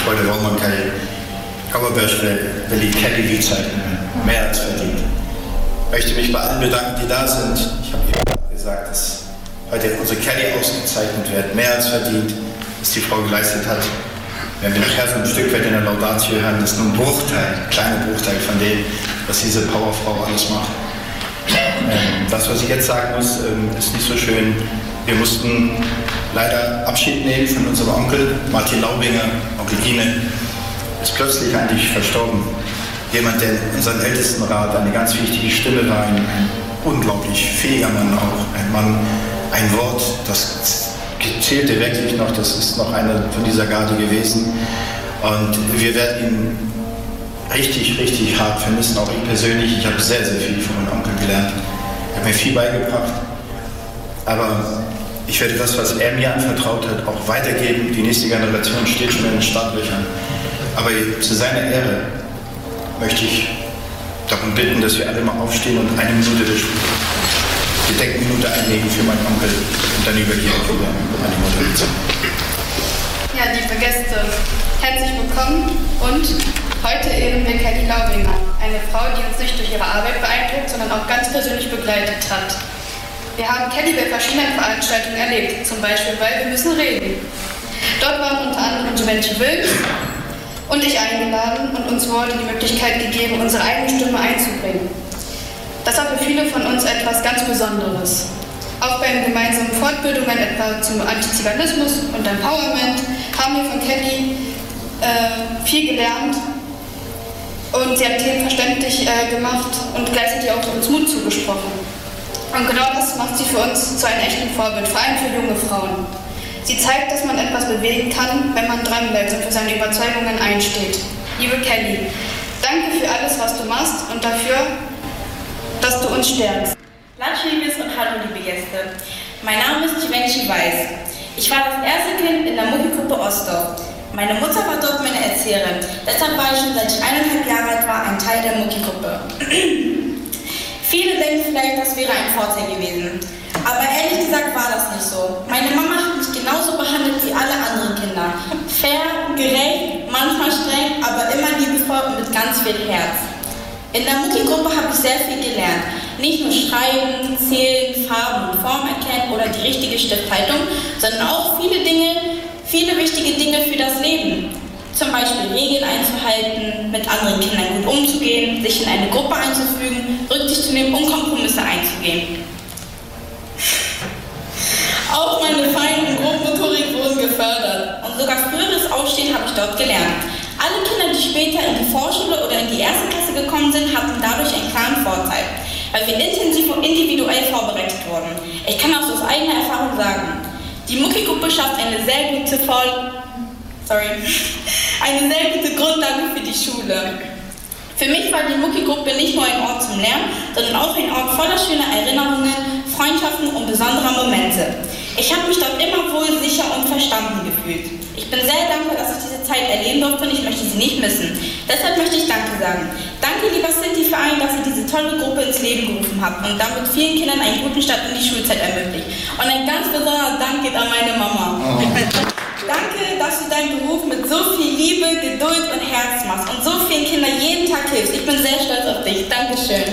heute Roman Kelly. Aber will die Kelly die Zeit mehr als verdient. Ich möchte mich bei allen bedanken, die da sind. Ich habe eben gesagt, dass heute unsere Kelly ausgezeichnet wird. Mehr als verdient, was die Frau geleistet hat. Wenn wir nachher so ein Stück weit in der Laudatio hören, das ist nur ein Bruchteil, ein kleiner Bruchteil von dem, was diese Powerfrau alles macht. Das, was ich jetzt sagen muss, ist nicht so schön. Wir mussten leider Abschied nehmen von unserem Onkel, Martin Laubinger. Onkel Ine ist plötzlich eigentlich verstorben. Jemand, der in unserem Ältestenrat eine ganz wichtige Stimme war, ein unglaublich fähiger Mann auch. Ein Mann, ein Wort, das zählte wirklich noch, das ist noch einer von dieser Garde gewesen. Und wir werden ihn richtig, richtig hart vermissen, auch ich persönlich. Ich habe sehr, sehr viel von meinem Onkel gelernt. Er hat mir viel beigebracht. Aber ich werde das, was er mir anvertraut hat, auch weitergeben. Die nächste Generation steht schon in den Startlöchern. Aber zu seiner Ehre möchte ich darum bitten, dass wir alle mal aufstehen und eine Minute der Gedenkminute einlegen für meinen Onkel und dann übergebe ich wieder an die Moderation. Ja, liebe Gäste, herzlich willkommen und heute ehren wir Kelly Laubinger, eine Frau, die uns nicht durch ihre Arbeit beeindruckt, sondern auch ganz persönlich begleitet hat. Wir haben Kelly bei verschiedenen Veranstaltungen erlebt, zum Beispiel bei Wir müssen reden. Dort waren unter anderem Givenchy Wilks und ich eingeladen und uns wurde die Möglichkeit gegeben, unsere eigene Stimme einzubringen. Das war für viele von uns etwas ganz Besonderes. Auch bei gemeinsamen Fortbildungen, etwa zum Antiziganismus und Empowerment, haben wir von Kelly viel gelernt und sie hat Themen verständlich gemacht und gleichzeitig auch uns Mut zugesprochen. Und genau das macht sie für uns zu einem echten Vorbild, vor allem für junge Frauen. Sie zeigt, dass man etwas bewegen kann, wenn man dranbleibt und für seine Überzeugungen einsteht. Liebe Kelly, danke für alles, was du machst und dafür, dass du uns stärkst. Latschliebes und hallo liebe Gäste. Mein Name ist Givenchy Weiß. Ich war das erste Kind in der Muckigruppe Ostdorf. Meine Mutter war dort meine Erzieherin. Deshalb war ich schon seit ich 1,5 Jahre alt war ein Teil der Muckigruppe. Viele denken vielleicht, das wäre ein Vorteil gewesen. Aber ehrlich gesagt war das nicht so. Meine Mama hat mich genauso behandelt wie alle anderen Kinder. Fair, gerecht, manchmal streng, aber immer liebevoll und mit ganz viel Herz. In der Mutti-Gruppe habe ich sehr viel gelernt. Nicht nur schreiben, zählen, Farben und Formen erkennen oder die richtige Stifthaltung, sondern auch viele wichtige Dinge für das Leben. Zum Beispiel Regeln einzuhalten, mit anderen Kindern gut umzugehen, sich in eine Gruppe einzufügen, Rücksicht zu nehmen und Kompromisse einzugehen. Auch meine feinen Gruppenmotorik wurden gefördert und sogar früheres Aufstehen habe ich dort gelernt. Alle Kinder, die später in die Vorschule oder in die erste Klasse gekommen sind, hatten dadurch einen klaren Vorteil, weil wir intensiv und individuell vorbereitet wurden. Ich kann auch so aus eigener Erfahrung sagen, die Muckigruppe schafft eine sehr gute Grundlage für die Schule. Für mich war die Muckigruppe nicht nur ein Ort zum Lernen, sondern auch ein Ort voller schöner Erinnerungen, Freundschaften und besonderer Momente. Ich habe mich dort immer wohl, sicher und verstanden gefühlt. Ich bin sehr dankbar, dass ich diese Zeit erleben durfte und ich möchte sie nicht missen. Deshalb möchte ich Danke sagen. Danke, lieber Sinti-Verein, dass ihr diese tolle Gruppe ins Leben gerufen habt und damit vielen Kindern einen guten Start in die Schulzeit ermöglicht. Und ein ganz besonderer Dank geht an meine Mama. Oh. Danke, dass du deinen Beruf mit so viel Liebe, Geduld und Herz machst und so vielen Kindern jeden Tag hilfst. Ich bin sehr stolz auf dich. Dankeschön.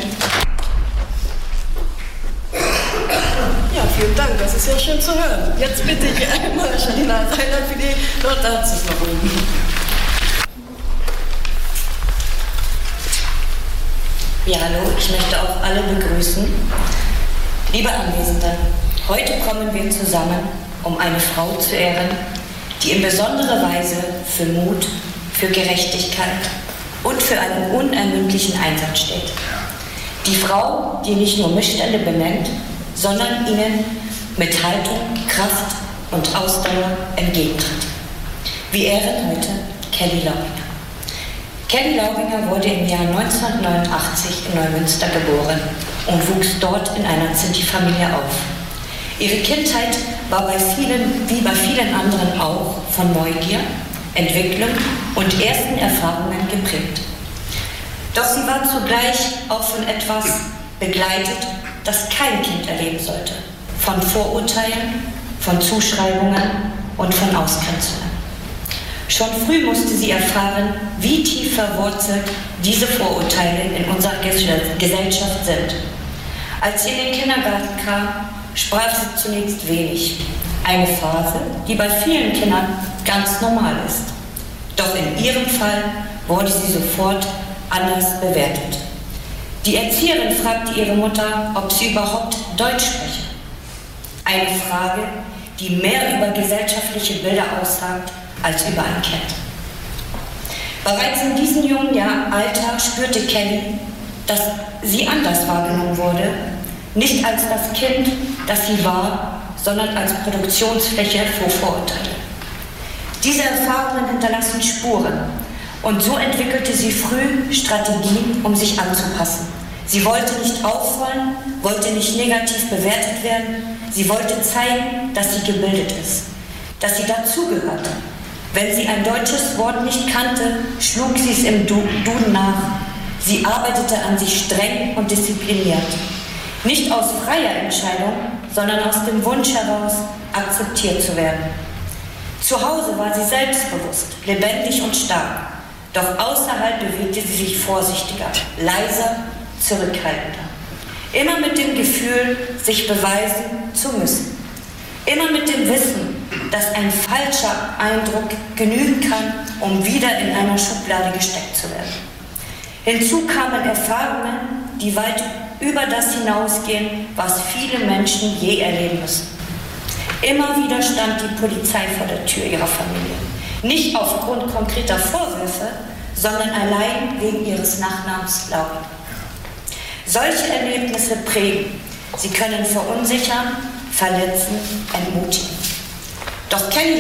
Ja, vielen Dank, das ist ja schön zu hören. Jetzt bitte ich einmal Shalina Seiler für die Laudatio nach oben. Ja, hallo, ich möchte auch alle begrüßen. Liebe Anwesende, heute kommen wir zusammen, um eine Frau zu ehren, die in besonderer Weise für Mut, für Gerechtigkeit und für einen unermüdlichen Einsatz steht. Die Frau, die nicht nur Missstände benennt, sondern ihnen mit Haltung, Kraft und Ausdauer entgegentritt. Wir ehren heute Kelly Laubinger. Kelly Laubinger wurde im Jahr 1989 in Neumünster geboren und wuchs dort in einer Sinti-Familie auf. Ihre Kindheit war wie bei vielen anderen auch von Neugier, Entwicklung und ersten Erfahrungen geprägt. Doch sie war zugleich auch von etwas begleitet, das kein Kind erleben sollte. Von Vorurteilen, von Zuschreibungen und von Ausgrenzungen. Schon früh musste sie erfahren, wie tief verwurzelt diese Vorurteile in unserer Gesellschaft sind. Als sie in den Kindergarten kam, sprach sie zunächst wenig. Eine Phase, die bei vielen Kindern ganz normal ist. Doch in ihrem Fall wurde sie sofort anders bewertet. Die Erzieherin fragte ihre Mutter, ob sie überhaupt Deutsch spreche. Eine Frage, die mehr über gesellschaftliche Bilder aussagt als über ein Kind. Bereits in diesem jungen Alter spürte Kelly, dass sie anders wahrgenommen wurde, nicht als das Kind, das sie war, sondern als Produktionsfläche für Vorurteile. Diese Erfahrungen hinterlassen Spuren und so entwickelte sie früh Strategien, um sich anzupassen. Sie wollte nicht auffallen, wollte nicht negativ bewertet werden, sie wollte zeigen, dass sie gebildet ist, dass sie dazugehörte. Wenn sie ein deutsches Wort nicht kannte, schlug sie es im Duden nach. Sie arbeitete an sich streng und diszipliniert. Nicht aus freier Entscheidung, sondern aus dem Wunsch heraus, akzeptiert zu werden. Zu Hause war sie selbstbewusst, lebendig und stark. Doch außerhalb bewegte sie sich vorsichtiger, leiser, zurückhaltender. Immer mit dem Gefühl, sich beweisen zu müssen. Immer mit dem Wissen, dass ein falscher Eindruck genügen kann, um wieder in einer Schublade gesteckt zu werden. Hinzu kamen Erfahrungen, die weit über das hinausgehen, was viele Menschen je erleben müssen. Immer wieder stand die Polizei vor der Tür ihrer Familie. Nicht aufgrund konkreter Vorwürfe, sondern allein wegen ihres Nachnamens Laubing. Solche Erlebnisse prägen. Sie können verunsichern, verletzen, entmutigen. Doch bei Kelly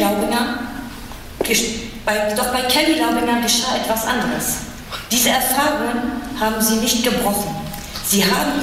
Laubinger geschah etwas anderes. Diese Erfahrungen haben sie nicht gebrochen. Sie haben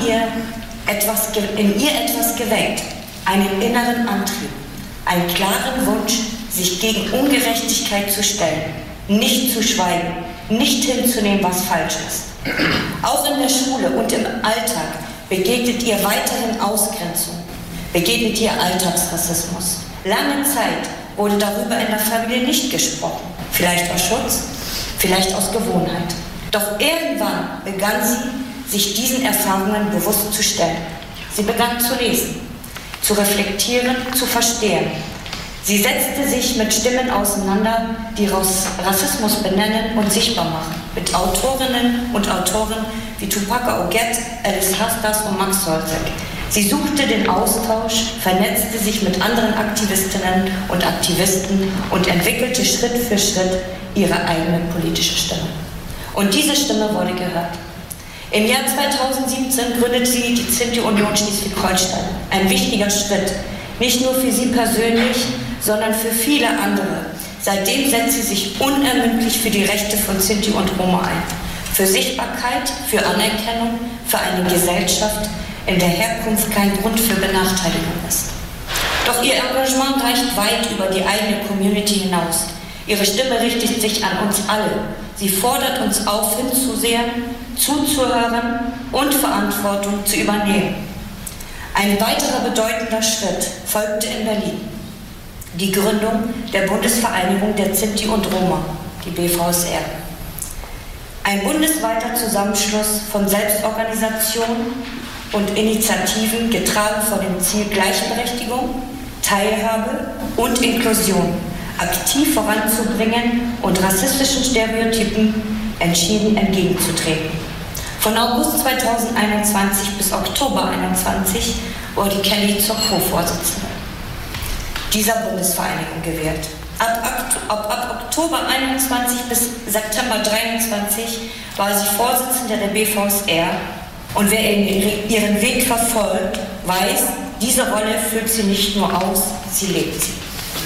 in ihr etwas geweckt, einen inneren Antrieb, einen klaren Wunsch, sich gegen Ungerechtigkeit zu stellen, nicht zu schweigen, nicht hinzunehmen, was falsch ist. Auch in der Schule und im Alltag begegnet ihr weiterhin Ausgrenzung, begegnet ihr Alltagsrassismus. Lange Zeit wurde darüber in der Familie nicht gesprochen, vielleicht aus Schutz, vielleicht aus Gewohnheit. Doch irgendwann begann sie, sich diesen Erfahrungen bewusst zu stellen. Sie begann zu lesen, zu reflektieren, zu verstehen. Sie setzte sich mit Stimmen auseinander, die Rassismus benennen und sichtbar machen. Mit Autorinnen und Autoren wie Tupac Ogette, Alice Hastas und Max Solzek. Sie suchte den Austausch, vernetzte sich mit anderen Aktivistinnen und Aktivisten und entwickelte Schritt für Schritt ihre eigene politische Stimme. Und diese Stimme wurde gehört. Im Jahr 2017 gründete sie die Sinti-Union Schleswig-Holstein. Ein wichtiger Schritt, nicht nur für sie persönlich, sondern für viele andere. Seitdem setzt sie sich unermüdlich für die Rechte von Sinti und Roma ein. Für Sichtbarkeit, für Anerkennung, für eine Gesellschaft, in der Herkunft kein Grund für Benachteiligung ist. Doch ihr Engagement reicht weit über die eigene Community hinaus. Ihre Stimme richtet sich an uns alle. Sie fordert uns auf, hinzusehen, zuzuhören und Verantwortung zu übernehmen. Ein weiterer bedeutender Schritt folgte in Berlin. Die Gründung der Bundesvereinigung der Sinti und Roma, die BVSR. Ein bundesweiter Zusammenschluss von Selbstorganisationen und Initiativen, getragen von dem Ziel Gleichberechtigung, Teilhabe und Inklusion, aktiv voranzubringen und rassistischen Stereotypen entschieden entgegenzutreten. Von August 2021 bis Oktober 2021 wurde Kelly zur Co-Vorsitzende dieser Bundesvereinigung gewählt. Ab Oktober 21 bis September 23 war sie Vorsitzende der BVSR und wer ihren Weg verfolgt, weiß, diese Rolle füllt sie nicht nur aus, sie lebt sie.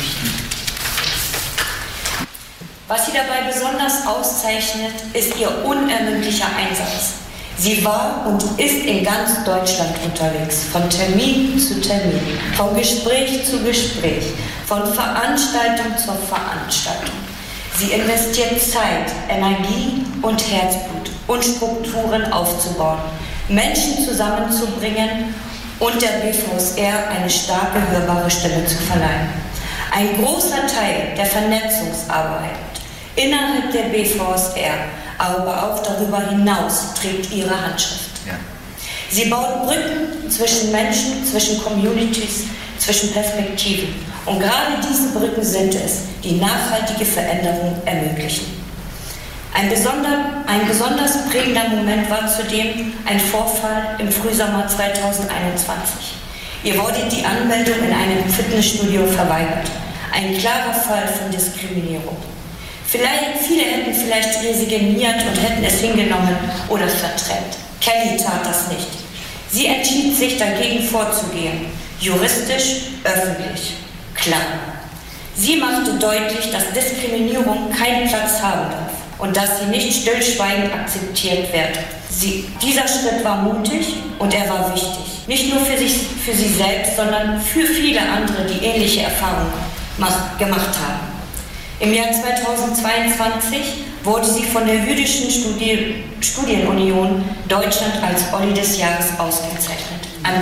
Was sie dabei besonders auszeichnet, ist ihr unermüdlicher Einsatz. Sie war und ist in ganz Deutschland unterwegs, von Termin zu Termin, von Gespräch zu Gespräch, von Veranstaltung zur Veranstaltung. Sie investiert Zeit, Energie und Herzblut und Strukturen aufzubauen, Menschen zusammenzubringen und der BVSR eine starke, hörbare Stimme zu verleihen. Ein großer Teil der Vernetzungsarbeit innerhalb der BVSR, aber auch darüber hinaus trägt ihre Handschrift. Ja. Sie baut Brücken zwischen Menschen, zwischen Communities, zwischen Perspektiven. Und gerade diese Brücken sind es, die nachhaltige Veränderung ermöglichen. Ein besonders prägender Moment war zudem ein Vorfall im Frühsommer 2021. Ihr wurde die Anmeldung in einem Fitnessstudio verweigert. Ein klarer Fall von Diskriminierung. Viele hätten vielleicht resigniert und hätten es hingenommen oder verdrängt. Kelly tat das nicht. Sie entschied sich dagegen vorzugehen. Juristisch, öffentlich, klar. Sie machte deutlich, dass Diskriminierung keinen Platz haben darf und dass sie nicht stillschweigend akzeptiert wird. Dieser Schritt war mutig und er war wichtig. Nicht nur für sie selbst, sondern für viele andere, die ähnliche Erfahrungen gemacht haben. Im Jahr 2022 wurde sie von der Jüdischen Studienunion Deutschland als Olli des Jahres ausgezeichnet.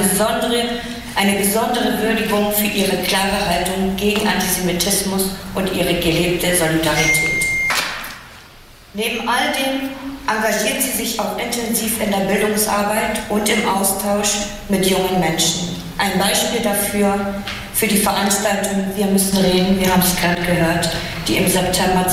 Eine besondere Würdigung für ihre klare Haltung gegen Antisemitismus und ihre gelebte Solidarität. Neben all dem engagiert sie sich auch intensiv in der Bildungsarbeit und im Austausch mit jungen Menschen. Ein Beispiel dafür für die Veranstaltung Wir müssen reden, wir haben es gerade gehört, die im September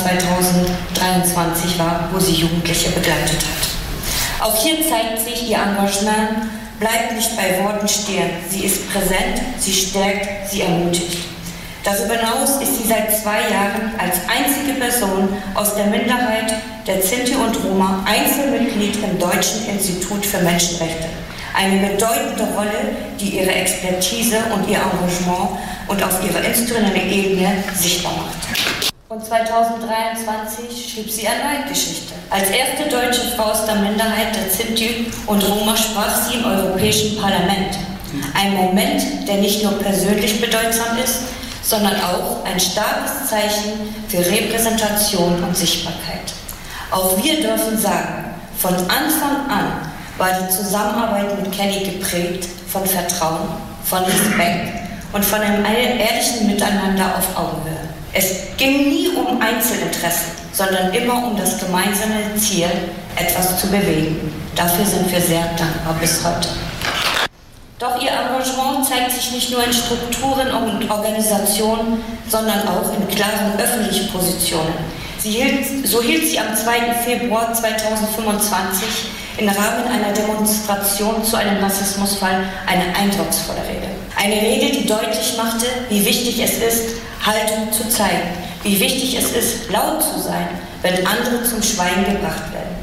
2023 war, wo sie Jugendliche begleitet hat. Auch hier zeigt sich ihr Engagement, bleibt nicht bei Worten stehen. Sie ist präsent, sie stärkt, sie ermutigt. Darüber hinaus ist sie seit 2 Jahren als einzige Person aus der Minderheit der Sinti und Roma Einzelmitglied im Deutschen Institut für Menschenrechte. Eine bedeutende Rolle, die ihre Expertise und ihr Engagement und auf ihrer institutionellen Ebene sichtbar macht. Und 2023 schrieb sie erneut Geschichte. Als erste deutsche Frau aus der Minderheit der Sinti und Roma sprach sie im Europäischen Parlament. Ein Moment, der nicht nur persönlich bedeutsam ist, sondern auch ein starkes Zeichen für Repräsentation und Sichtbarkeit. Auch wir dürfen sagen, von Anfang an war die Zusammenarbeit mit Kelly geprägt von Vertrauen, von Respekt und von einem ehrlichen Miteinander auf Augenhöhe. Es ging nie um Einzelinteressen, sondern immer um das gemeinsame Ziel, etwas zu bewegen. Dafür sind wir sehr dankbar bis heute. Doch ihr Engagement zeigt sich nicht nur in Strukturen und Organisationen, sondern auch in klaren öffentlichen Positionen. So hielt sie am 2. Februar 2025 im Rahmen einer Demonstration zu einem Rassismusfall eine eindrucksvolle Rede. Eine Rede, die deutlich machte, wie wichtig es ist, Haltung zu zeigen, wie wichtig es ist, laut zu sein, wenn andere zum Schweigen gebracht werden.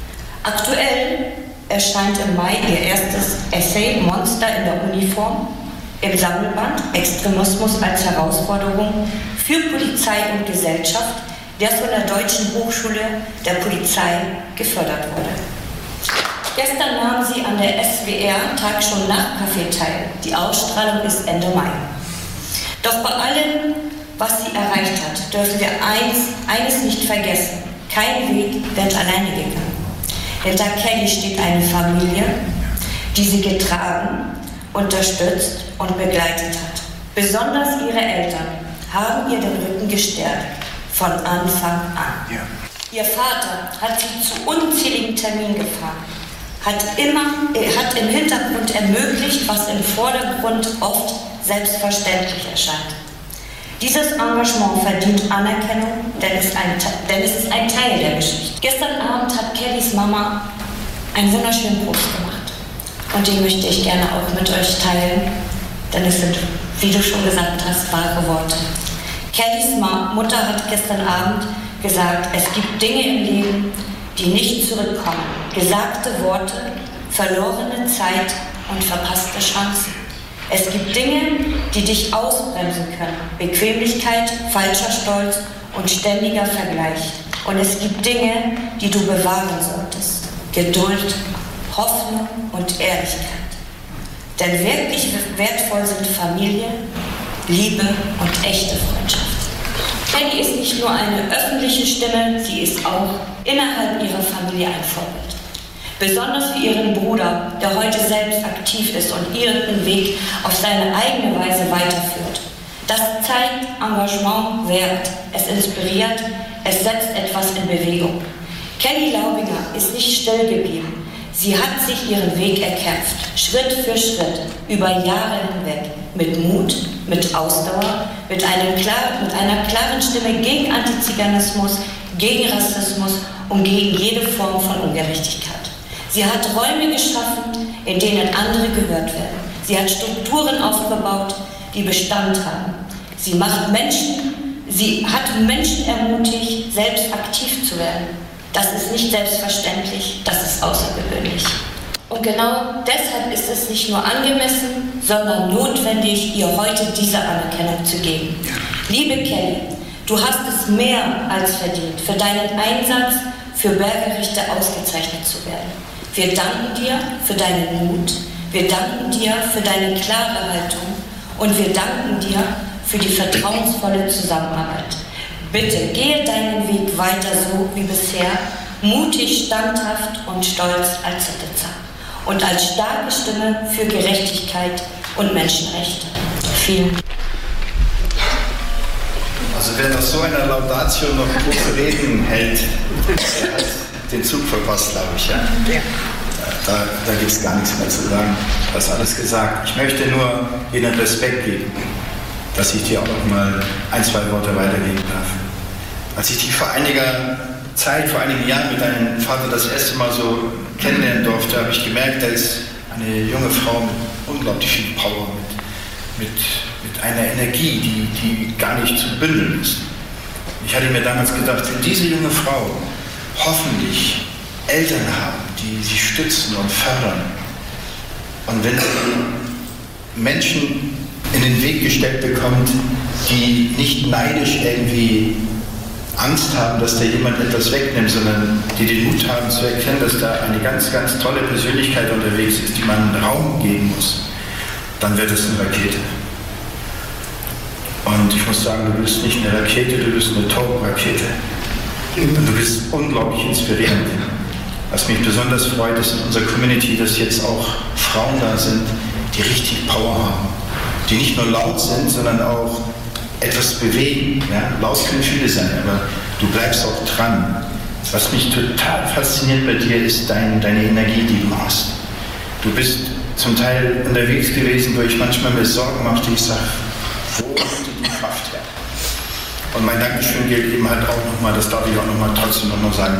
Aktuell erscheint im Mai ihr erstes Essay Monster in der Uniform im Sammelband Extremismus als Herausforderung für Polizei und Gesellschaft, der von der Deutschen Hochschule der Polizei gefördert wurde. Gestern nahm sie an der SWR Tagsschau Nachtcafé teil. Die Ausstrahlung ist Ende Mai. Doch bei allem, was sie erreicht hat, dürfen wir eines nicht vergessen. Kein Weg wird alleine gegangen. Hinter Kelly steht eine Familie, die sie getragen, unterstützt und begleitet hat. Besonders ihre Eltern haben ihr den Rücken gestärkt, von Anfang an. Ja. Ihr Vater hat sie zu unzähligen Terminen gefahren, hat im Hintergrund ermöglicht, was im Vordergrund oft selbstverständlich erscheint. Dieses Engagement verdient Anerkennung, denn es ist ein Teil der Geschichte. Gestern Abend hat Kellys Mama einen wunderschönen Post gemacht. Und den möchte ich gerne auch mit euch teilen, denn es sind, wie du schon gesagt hast, wahre Worte. Kellys Mutter hat gestern Abend gesagt, es gibt Dinge im Leben, die nicht zurückkommen. Gesagte Worte, verlorene Zeit und verpasste Chancen. Es gibt Dinge, die dich ausbremsen können. Bequemlichkeit, falscher Stolz und ständiger Vergleich. Und es gibt Dinge, die du bewahren solltest. Geduld, Hoffnung und Ehrlichkeit. Denn wirklich wertvoll sind Familie, Liebe und echte Freundschaft. Kelly ist nicht nur eine öffentliche Stimme, sie ist auch innerhalb ihrer Familie ein Vorbild. Besonders für ihren Bruder, der heute selbst aktiv ist und ihren Weg auf seine eigene Weise weiterführt. Das zeigt, Engagement wert, es inspiriert, es setzt etwas etwas in Bewegung. Kelly Laubinger ist nicht still geblieben. Sie hat sich ihren Weg erkämpft, Schritt für Schritt, über Jahre hinweg, mit Mut, mit Ausdauer, mit einer klaren Stimme gegen Antiziganismus, gegen Rassismus und gegen jede Form von Ungerechtigkeit. Sie hat Räume geschaffen, in denen andere gehört werden. Sie hat Strukturen aufgebaut, die Bestand haben. Sie hat Menschen ermutigt, selbst aktiv zu werden. Das ist nicht selbstverständlich, das ist außergewöhnlich. Und genau deshalb ist es nicht nur angemessen, sondern notwendig, ihr heute diese Anerkennung zu geben. Liebe Kelly, du hast es mehr als verdient, für deinen Einsatz für Bürgerrechte ausgezeichnet zu werden. Wir danken dir für deinen Mut, wir danken dir für deine klare Haltung und wir danken dir für die vertrauensvolle Zusammenarbeit. Bitte gehe deinen Weg weiter so wie bisher, mutig, standhaft und stolz als Citizen und als starke Stimme für Gerechtigkeit und Menschenrechte. Vielen Dank. Also wer nach so einer Laudatio noch große Reden hält, der hat den Zug verpasst, glaube ich. Ja. Da gibt es gar nichts mehr zu sagen. Du hast alles gesagt. Ich möchte nur Ihnen Respekt geben, dass ich dir auch noch mal ein, zwei Worte weitergeben darf. Als ich dich vor einigen Jahren mit deinem Vater das erste Mal so kennenlernen durfte, habe ich gemerkt, da ist eine junge Frau mit unglaublich viel Power, mit einer Energie, die gar nicht zu bündeln ist. Ich hatte mir damals gedacht, wenn diese junge Frau hoffentlich Eltern haben, die sie stützen und fördern, und wenn sie Menschen in den Weg gestellt bekommt, die nicht neidisch irgendwie Angst haben, dass da jemand etwas wegnimmt, sondern die den Mut haben zu erkennen, dass da eine ganz, ganz tolle Persönlichkeit unterwegs ist, die man Raum geben muss, dann wird es eine Rakete. Und ich muss sagen, du bist nicht eine Rakete, du bist eine Turbo-Rakete. Und du bist unglaublich inspirierend. Was mich besonders freut, ist in unserer Community, dass jetzt auch Frauen da sind, die richtig Power haben, die nicht nur laut sind, sondern auch etwas bewegen. Ja? Laut können viele sein, aber du bleibst auch dran. Was mich total fasziniert bei dir, ist deine Energie, die du hast. Du bist zum Teil unterwegs gewesen, wo ich manchmal mir Sorgen machte. Ich sage, wo kommt die Kraft her? Und mein Dankeschön gilt eben halt auch nochmal, das darf ich auch nochmal trotzdem noch sagen,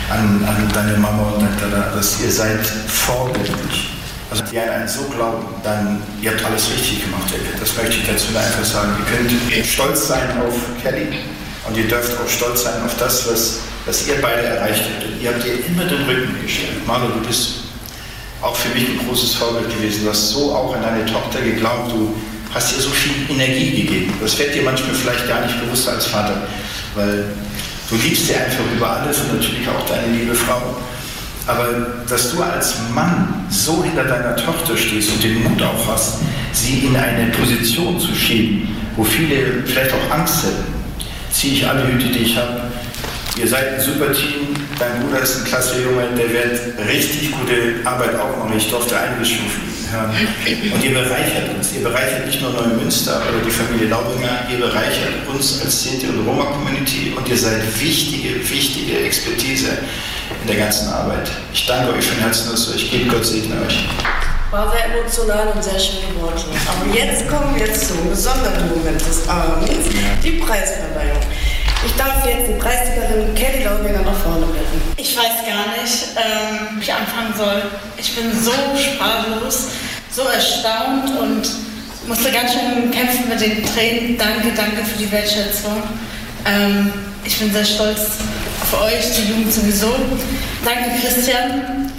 an deine Mama und dein Dada, dass ihr seid vorbildlich. Also die an einen so glauben, dann ihr habt alles richtig gemacht, Elke. Das möchte ich dazu einfach sagen. Ihr könnt stolz sein auf Kelly und ihr dürft auch stolz sein auf das, was ihr beide erreicht habt. Und ihr habt ihr immer den Rücken gestärkt. Marlo, du bist auch für mich ein großes Vorbild gewesen. Du hast so auch an deine Tochter geglaubt. Du hast ihr so viel Energie gegeben. Das wird dir manchmal vielleicht gar nicht bewusst als Vater, weil du liebst sie einfach über alles und natürlich auch deine liebe Frau. Aber dass du als Mann so hinter deiner Tochter stehst und den Mut auch hast, sie in eine Position zu schieben, wo viele vielleicht auch Angst hätten, ziehe ich alle Hüte, die ich habe. Ihr seid ein super Team, dein Bruder ist ein klasse Junge, der wird richtig gute Arbeit auch machen. Ich durfte einiges schon hören. Und ihr bereichert uns. Ihr bereichert nicht nur Neumünster oder die Familie Laubinger, ihr bereichert uns als Sinti- und Roma-Community und ihr seid wichtige Expertise in der ganzen Arbeit. Ich danke euch von Herzen dafür. Ich gebe Gott segne euch. War sehr emotional und sehr schöne Worte. Aber jetzt kommen wir zum besonderen Moment des Abends, die Preisverleihung. Ich darf jetzt die Preisträgerin Kelly Laubinger nach vorne bitten. Ich weiß gar nicht, wie ich anfangen soll. Ich bin so sprachlos, so erstaunt und musste ganz schön kämpfen mit den Tränen. Danke für die Wertschätzung. Ich bin sehr stolz auf euch, die Jugend sowieso. Danke, Christian.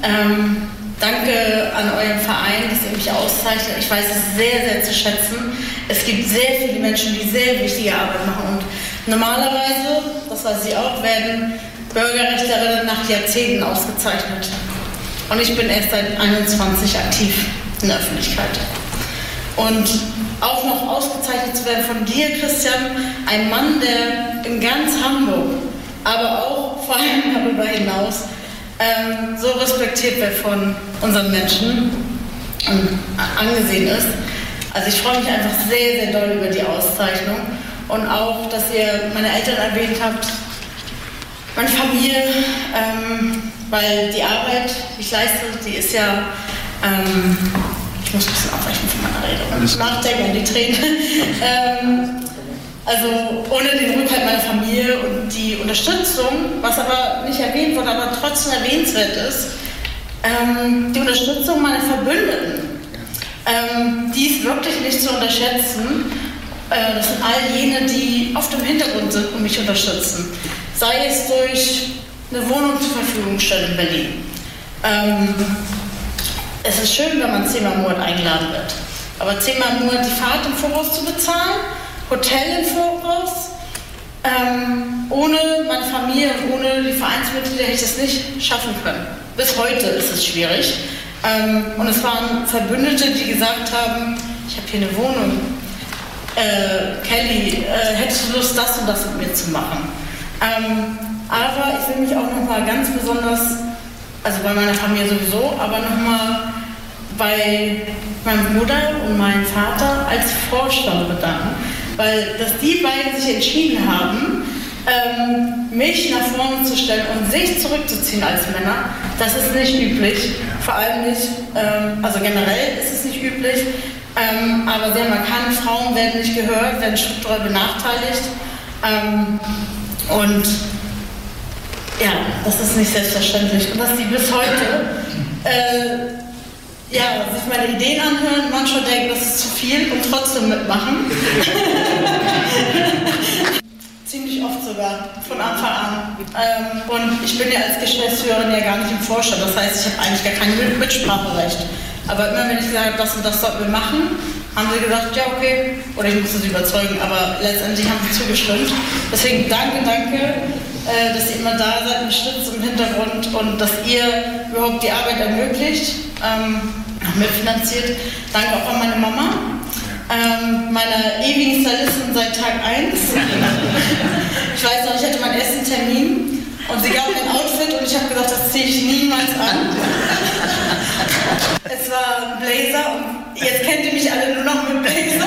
Danke an euren Verein, dass ihr mich auszeichnet. Ich weiß es sehr, sehr zu schätzen. Es gibt sehr viele Menschen, die sehr wichtige Arbeit machen. Und normalerweise, das weiß ich auch, werden Bürgerrechtlerinnen nach Jahrzehnten ausgezeichnet. Und ich bin erst seit 21 aktiv in der Öffentlichkeit. Und auch noch ausgezeichnet zu werden von dir, Christian, ein Mann, der in ganz Hamburg, aber auch vor allem darüber hinaus, so respektiert wird von unseren Menschen und angesehen ist. Also ich freue mich einfach sehr, sehr doll über die Auszeichnung und auch, dass ihr meine Eltern erwähnt habt. Meine Familie, weil die Arbeit, die ich leiste, die ist ja, ich muss ein bisschen abweichen von meiner Rede, nachdenken und die Tränen. Also ohne den Rückhalt meiner Familie und die Unterstützung, was aber nicht erwähnt wurde, aber trotzdem erwähnenswert ist, die Unterstützung meiner Verbündeten, die ist wirklich nicht zu unterschätzen. Das sind all jene, die oft im Hintergrund sind und mich unterstützen. Sei es durch eine Wohnung zur Verfügung stellen in Berlin. Es ist schön, wenn man 10-mal im Monat eingeladen wird. Aber 10-mal im Monat die Fahrt im Voraus zu bezahlen, Hotel im Voraus, ohne meine Familie und ohne die Vereinsmitglieder hätte ich das nicht schaffen können. Bis heute ist es schwierig. Und es waren Verbündete, die gesagt haben, ich habe hier eine Wohnung. Kelly, hättest du Lust, das und das mit mir zu machen? Aber ich will mich auch nochmal ganz besonders, also bei meiner Familie sowieso, aber nochmal bei meinem Bruder und meinem Vater als Vorstand bedanken, weil dass die beiden sich entschieden haben, mich nach vorne zu stellen und sich zurückzuziehen als Männer, das ist nicht üblich, vor allem nicht, also generell ist es nicht üblich, aber sehr markante Frauen werden nicht gehört, werden strukturell benachteiligt und ja, das ist nicht selbstverständlich. Und dass die bis heute sich meine Ideen anhören, manchmal denken, das ist zu viel und trotzdem mitmachen. Ziemlich oft sogar, von Anfang an. Und ich bin ja als Geschäftsführerin ja gar nicht im Vorstand, das heißt, ich habe eigentlich gar kein Mitspracherecht. Aber immer wenn ich gesagt habe, das und das sollten wir machen, haben sie gesagt, ja okay, oder ich musste sie überzeugen, aber letztendlich haben sie zugestimmt. Deswegen danke, dass ihr immer da seid, unterstützt im Hintergrund und dass ihr überhaupt die Arbeit ermöglicht, mitfinanziert. Danke auch an meine Mama, meiner ewigen Stylistin seit Tag 1. Ich weiß noch, ich hatte meinen ersten Termin und sie gab mir ein Outfit und ich habe gesagt, das ziehe ich niemals an. Es war ein Blazer und jetzt kennt ihr mich alle nur noch mit Blazer.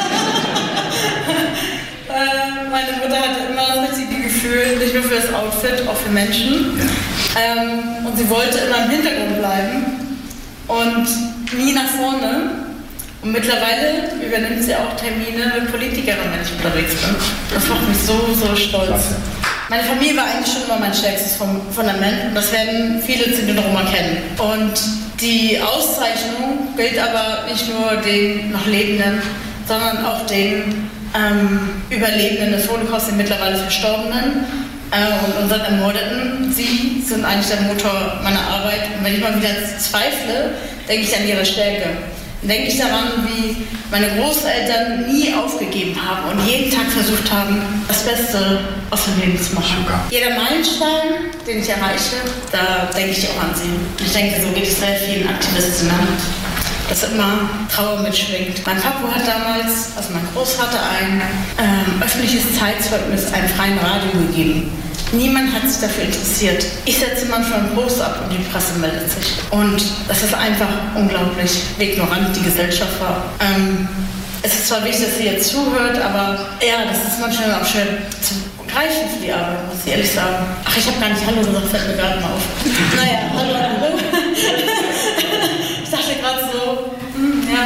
Meine Mutter hatte immer das richtige Gefühl, nicht nur für das Outfit, auch für Menschen. Und sie wollte immer im Hintergrund bleiben und nie nach vorne. Und mittlerweile übernimmt sie auch Termine mit Politikern, wenn ich unterwegs bin. Das macht mich so, so stolz. Meine Familie war eigentlich schon immer mein stärkstes Fundament und das werden viele Zivil-Roma kennen. Und die Auszeichnung gilt aber nicht nur den noch Lebenden, sondern auch den Überlebenden des Holocaust, den mittlerweile Verstorbenen und unseren Ermordeten. Sie sind eigentlich der Motor meiner Arbeit. Und wenn ich mal wieder zweifle, denke ich an ihre Stärke. Dann denke ich daran, wie meine Großeltern nie aufgegeben haben und jeden Tag versucht haben, das Beste aus dem Leben zu machen. Jeder Meilenstein, den ich erreiche, da denke ich auch an sie. Ich denke, so geht es sehr vielen Aktivistinnen, dass immer Trauer mitschwingt. Mein Papa hat damals, also mein Großvater, ein öffentliches Zeitzeugnis einem freien Radio gegeben. Niemand hat sich dafür interessiert. Ich setze manchmal einen Post ab und die Presse meldet sich. Und das ist einfach unglaublich, wie ignorant die Gesellschaft war. Es ist zwar wichtig, dass sie jetzt zuhört, aber ja, das ist manchmal auch schwer zu greifen für die Arbeit, muss ich ehrlich sagen. Ach, ich habe gar nicht Hallo gesagt, fällt mir gerade mal auf. Naja, hallo. Ich dachte gerade so, ja.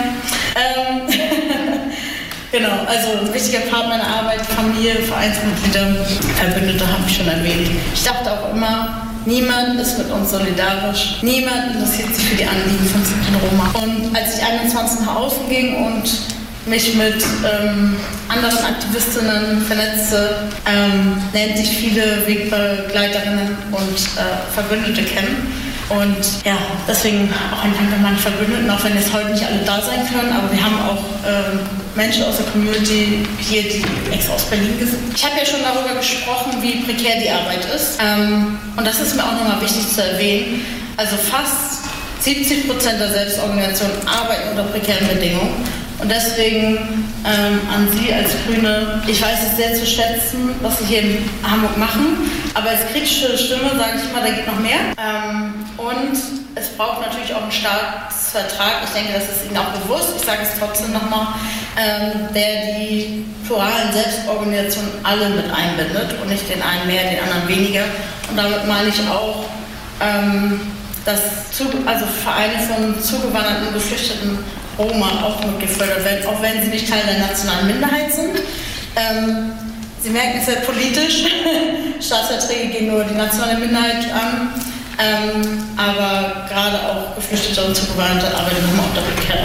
Genau, also ein wichtiger Part meiner Arbeit, Familie, Vereinsmitglieder, Verbündete habe ich schon erwähnt. Ich dachte auch immer, niemand ist mit uns solidarisch, niemand interessiert sich für die Anliegen von Zivil-Roma. Und als ich 21 nach außen ging und mich mit anderen Aktivistinnen vernetzte, lernte ich viele Wegbegleiterinnen und Verbündete kennen. Und ja, deswegen auch ein Dank an meine Verbündeten, auch wenn jetzt heute nicht alle da sein können, aber wir haben auch Menschen aus der Community hier, die extra aus Berlin sind. Ich habe ja schon darüber gesprochen, wie prekär die Arbeit ist. Und das ist mir auch nochmal wichtig zu erwähnen. Also fast 70% der Selbstorganisationen arbeiten unter prekären Bedingungen. Und deswegen an Sie als Grüne, ich weiß es sehr zu schätzen, was Sie hier in Hamburg machen, aber als kritische Stimme sage ich immer, da geht noch mehr. Und es braucht natürlich auch einen Staatsvertrag, ich denke, das ist Ihnen auch bewusst, ich sage es trotzdem nochmal, der die pluralen Selbstorganisationen alle mit einbindet und nicht den einen mehr, den anderen weniger. Und damit meine ich auch, dass Vereine von zugewanderten, geflüchteten Roma auch mit gefördert werden, auch wenn sie nicht Teil der nationalen Minderheit sind. Sie merken, es ist sehr politisch. Staatsverträge gehen nur die nationale Minderheit an. Aber gerade auch Geflüchtete und Zugewanderte arbeiten immer unter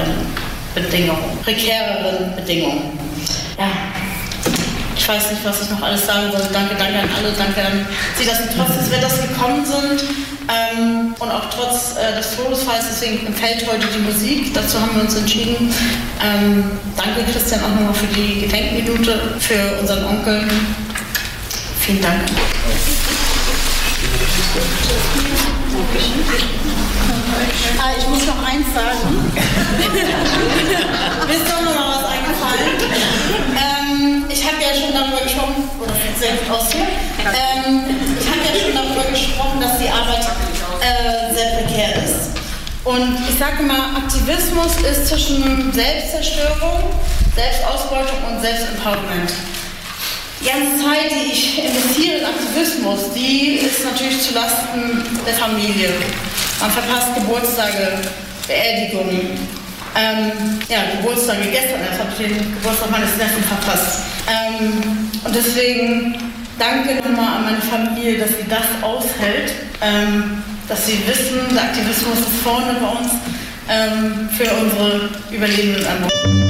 prekäreren Bedingungen. Ja. Ich weiß nicht, was ich noch alles sagen soll. Danke an alle, danke an Sie, dass Sie trotz des Wetters gekommen sind und auch trotz des Todesfalls. Deswegen entfällt heute die Musik. Dazu haben wir uns entschieden. Danke, Christian, auch nochmal für die Gedenkminute für unseren Onkel. Vielen Dank. Ich muss noch eins sagen. Mir ist doch noch mal was eingefallen. Ich habe ja schon darüber gesprochen, oder das sieht sehr gut aus hier. Ich habe ja schon darüber gesprochen, dass die Arbeit sehr prekär ist. Und ich sage mal, Aktivismus ist zwischen Selbstzerstörung, Selbstausbeutung und Selbstempowerment. Die ganze Zeit, die ich investiere in Aktivismus, die ist natürlich zulasten der Familie. Man verpasst Geburtstage, Beerdigungen. Geburtstage gestern, jetzt habe ich den Geburtstag meines Neffen verpasst. Und deswegen danke nochmal an meine Familie, dass sie das aushält, dass sie wissen, der Aktivismus ist vorne bei uns für unsere Überlebenden an Bord.